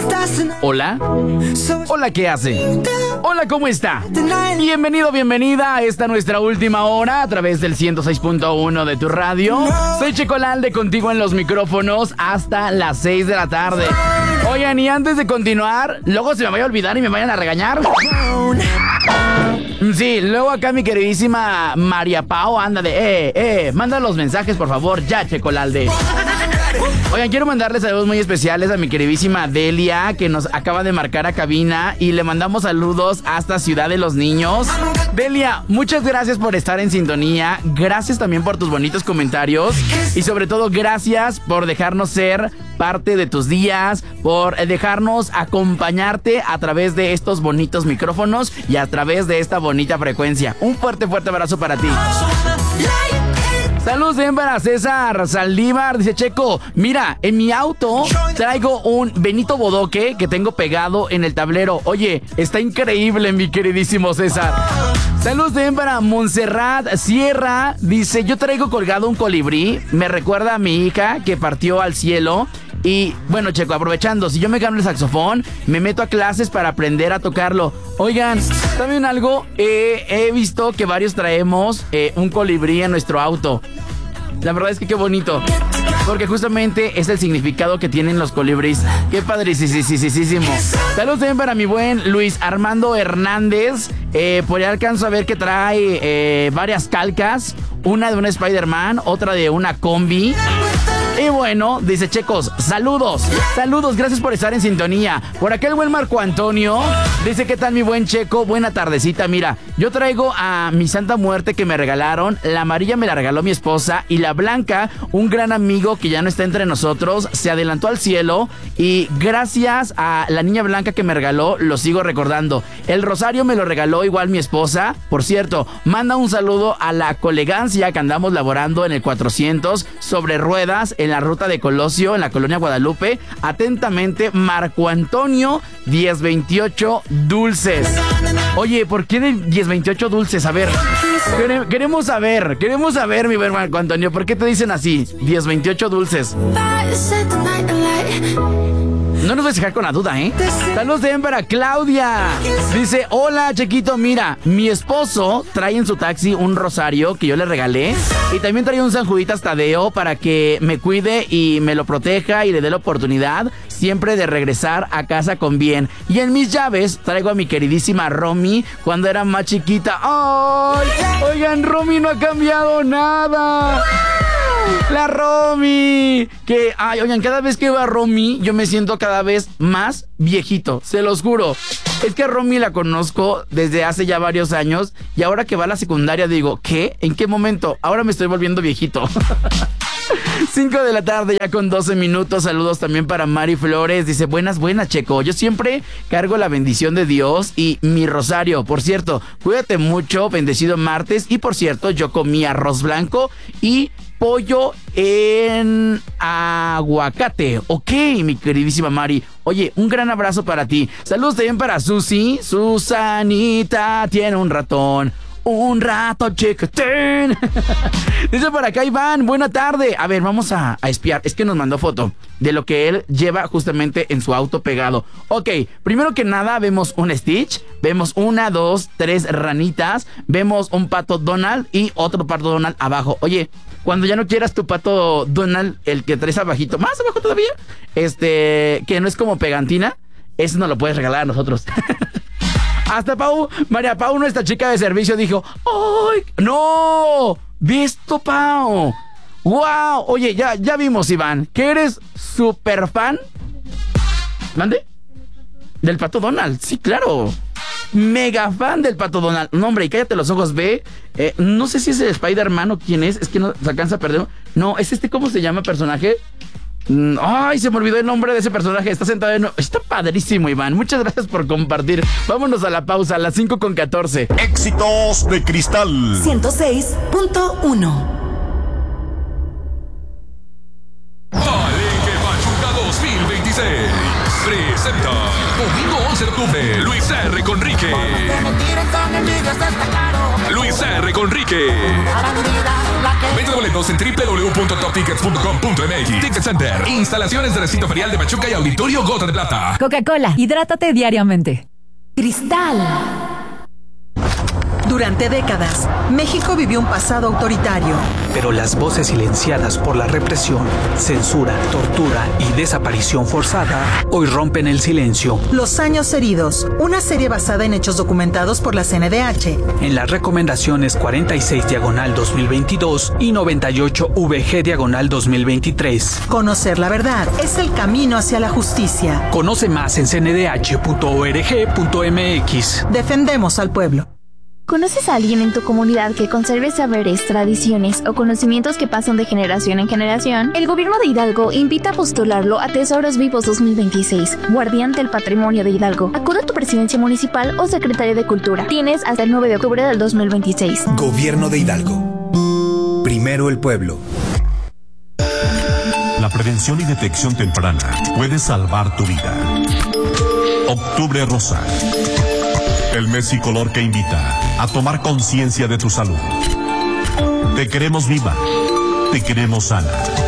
Hola. Hola, ¿qué hace? Hola, ¿cómo está? Bienvenido, bienvenida a esta nuestra última hora a través del 106.1 de tu radio. Soy Checolalde, contigo en los micrófonos hasta las 6 de la tarde. Oigan, y antes de continuar, luego se me vaya a olvidar y me vayan a regañar. Sí, luego acá mi queridísima María Pau anda de manda los mensajes, por favor, ya, Checolalde. Oigan, quiero mandarles saludos muy especiales a mi queridísima Delia, que nos acaba de marcar a cabina, y le mandamos saludos hasta Ciudad de los Niños. Delia, muchas gracias por estar en sintonía, gracias también por tus bonitos comentarios, y sobre todo gracias por dejarnos ser parte de tus días, por dejarnos acompañarte a través de estos bonitos micrófonos y a través de esta bonita frecuencia. Un fuerte, fuerte abrazo para ti. Saludos también para César Saldívar. Dice: Checo, mira, en mi auto traigo un Benito Bodoque que tengo pegado en el tablero. Oye, está increíble, mi queridísimo César. Saludos también para Montserrat Sierra. Dice: yo traigo colgado un colibrí. Me recuerda a mi hija que partió al cielo. Y bueno, Checo, aprovechando, si yo me gano el saxofón, me meto a clases para aprender a tocarlo. Oigan, ¿saben algo? He visto que varios traemos un colibrí en nuestro auto. La verdad es que qué bonito, porque justamente es el significado que tienen los colibríes. Qué padrísimo. Saludos también para mi buen Luis Armando Hernández. Por ahí alcanzo a ver que trae varias calcas. Una de un Spider-Man, otra de una combi. Y bueno, dice: Checos, saludos, gracias por estar en sintonía. Por acá el buen Marco Antonio dice: ¿qué tal, mi buen Checo? Buena tardecita. Mira, yo traigo a mi Santa Muerte que me regalaron. La amarilla me la regaló mi esposa, y la blanca, un gran amigo que ya no está entre nosotros, se adelantó al cielo, y gracias a la niña blanca que me regaló, lo sigo recordando. El rosario me lo regaló igual mi esposa. Por cierto, manda un saludo a la colegancia que andamos laborando en el 400 sobre ruedas en la ruta de Colosio, en la colonia Guadalupe. Atentamente, Marco Antonio 1028 Dulces. Oye, ¿por qué de 1028 Dulces? A ver, queremos saber, mi buen Marco Antonio, ¿por qué te dicen así? 1028 Dulces. No nos vas a dejar con la duda, ¿eh? Saludos de para Claudia. Dice: hola, Chequito, mira, mi esposo trae en su taxi un rosario que yo le regalé, y también trae un San Juditas Tadeo para que me cuide y me lo proteja y le dé la oportunidad siempre de regresar a casa con bien. Y en mis llaves traigo a mi queridísima Romy cuando era más chiquita. ¡Ay! Oigan, Romy no ha cambiado nada. La Romy. Que, ay, oigan, cada vez que veo a Romy, yo me siento cada vez más viejito, se los juro. Es que a Romy la conozco desde hace ya varios años, y ahora que va a la secundaria digo: ¿qué? ¿En qué momento? Ahora me estoy volviendo viejito. 5 de la tarde ya con 12 minutos. Saludos también para Mari Flores. Dice: buenas, Checo. Yo siempre cargo la bendición de Dios y mi rosario. Por cierto, cuídate mucho, bendecido martes. Y por cierto, yo comí arroz blanco y pollo en aguacate. Ok, mi queridísima Mari. Oye, un gran abrazo para ti. Saludos también para Susi. Susanita tiene un ratón chiquitín. Dice por acá Iván: buena tarde. A ver, vamos a espiar. Es que nos mandó foto de lo que él lleva justamente en su auto pegado. Ok, primero que nada vemos un Stitch, vemos 1, 2, 3 ranitas, vemos un pato Donald y otro pato Donald abajo. Oye, cuando ya no quieras tu pato Donald, el que traes abajito, más abajo todavía, que no es como pegantina, eso nos lo puedes regalar a nosotros. Hasta María Pau, nuestra chica de servicio, dijo: ¡ay, no! ¿Visto, Pau? ¡Wow! Oye, ya vimos, Iván, que eres súper fan. ¿Mande? ¿Del pato Donald? Sí, claro. Mega fan del pato Donald. No, hombre, y cállate los ojos, ve. No sé si es el Spider-Man o quién es que no se alcanza a perder. No, es ¿cómo se llama personaje? Ay, se me olvidó el nombre de ese personaje. Está sentado en... Está padrísimo, Iván. Muchas gracias por compartir. Vámonos a la pausa, a las 5:14. Éxitos de Cristal 106.1. Palenque Pachuca 2026 presenta presenta domingo 11 de octubre, Luis R. Conrique. Luis R. Conrique. Venta de boletos en www.toptickets.com.mx. Ticket Center. Instalaciones de recinto ferial de Pachuca y Auditorio Gota de Plata. Coca-Cola, hidrátate diariamente. Cristal. Durante décadas, México vivió un pasado autoritario. Pero las voces silenciadas por la represión, censura, tortura y desaparición forzada hoy rompen el silencio. Los años heridos, una serie basada en hechos documentados por la CNDH. En las recomendaciones 46/2022 y 98VG/2023. Conocer la verdad es el camino hacia la justicia. Conoce más en cndh.org.mx. Defendemos al pueblo. ¿Conoces a alguien en tu comunidad que conserve saberes, tradiciones o conocimientos que pasan de generación en generación? El gobierno de Hidalgo invita a postularlo a Tesoros Vivos 2026, guardián del patrimonio de Hidalgo. Acude a tu presidencia municipal o secretaria de Cultura. Tienes hasta el 9 de octubre del 2026. Gobierno de Hidalgo. Primero el pueblo. La prevención y detección temprana puede salvar tu vida. Octubre Rosa. El mes y color que invita a tomar conciencia de tu salud. Te queremos viva. Te queremos sana.